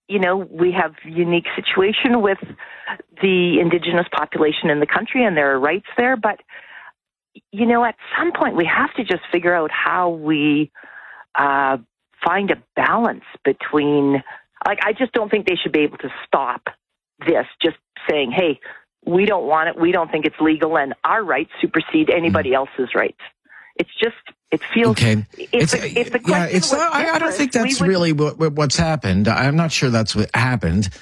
we have a unique situation with the Indigenous population in the country, and there are rights there. But, at some point we have to just figure out how we find a balance between, I just don't think they should be able to stop this, just saying, hey, we don't want it, we don't think it's legal, and our rights supersede anybody else's rights. It's just, it feels... Okay. If the question I don't think that's really what's happened. I'm not sure that's what happened.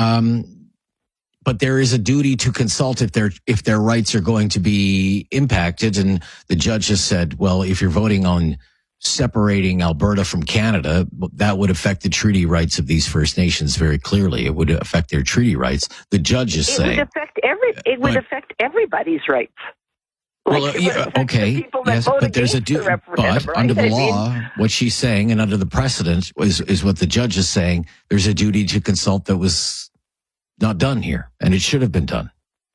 But there is a duty to consult if their rights are going to be impacted. And the judge has said, well, if you're voting on separating Alberta from Canada, that would affect the treaty rights of these First Nations very clearly. It would affect their treaty rights. The judge is saying... It would affect everybody's rights. Well, okay, yes, but there's a duty. But under the law, what she's saying, and under the precedent, is what the judge is saying. There's a duty to consult that was not done here, and it should have been done.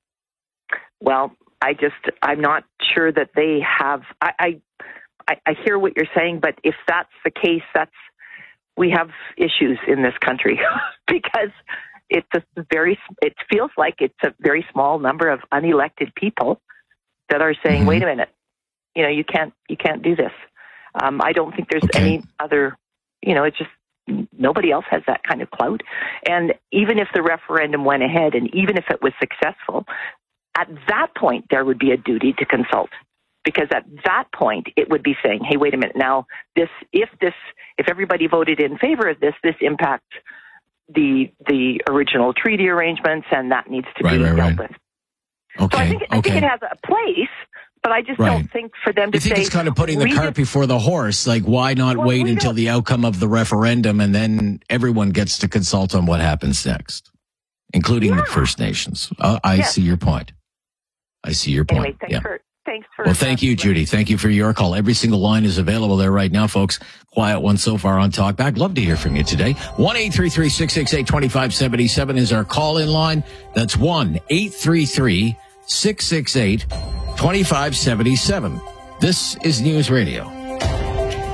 Well, I'm not sure that they have. I hear what you're saying, but if that's the case, we have issues in this country because it feels like it's a very small number of unelected people that are saying, wait a minute, you can't do this. I don't think there's any other, it's just nobody else has that kind of clout. And even if the referendum went ahead and even if it was successful, at that point there would be a duty to consult. Because at that point it would be saying, hey, wait a minute, now if everybody voted in favor of this impacts the original treaty arrangements, and that needs to be dealt with. Okay. So I think it has a place, but I just don't think for them to say... I think it's kind of putting the cart before the horse. Like, why not wait until the outcome of the referendum, and then everyone gets to consult on what happens next, including the First Nations. I see your point. Anyway, thanks for... Well, thank you, Judy. Thank you for your call. Every single line is available there right now, folks. Quiet one so far on Talkback. Love to hear from you today. 1-833-668-2577 is our call-in line. That's 1-833-668-2577. This is News Radio.